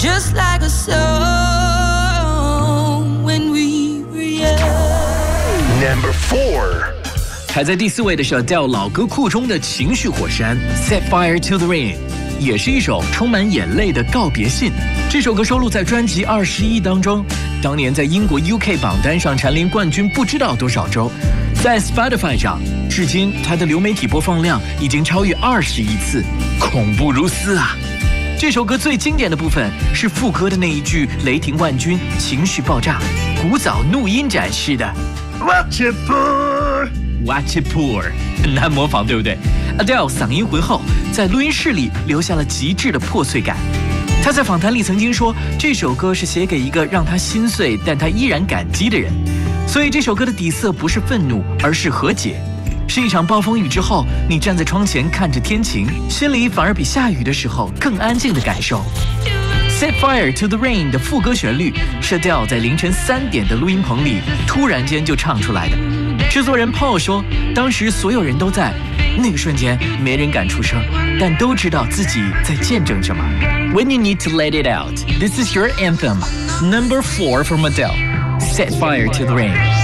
just like a song when we were young. Number 4. 排在第4位的是 Adele 老歌库中的情绪火山 Set Fire to the Rain， 也是一首充满眼泪的告别信。这首歌收录在专辑21当中，当年在英国 UK 榜单上蝉联冠军不知道多少周，在 Spotify 上至今它的流媒体播放量已经超越20亿次，恐怖如斯啊！这首歌最经典的部分是副歌的那一句雷霆万钧，情绪爆炸，古早怒音展示的 Watch it pour，Watch it pour， 很难模仿，对不对 ？Adele 嗓音浑厚，在录音室里留下了极致的破碎感。他在访谈里曾经说，这首歌是写给一个让他心碎但他依然感激的人。所以这首歌的底色不是愤怒，而是和解。是一场暴风雨之后，你站在窗前看着天晴，心里反而比下雨的时候更安静的感受。Set Fire to the Rain 的副歌旋律是 Adele 在凌晨3点的录音棚里突然间就唱出来的。制作人 Paul 说，当时所有人都在，那个瞬间没人敢出声，但都知道自己在见证什么。When you need to let it out, this is your anthem. Number 4 from Adele, Set Fire to the Rain.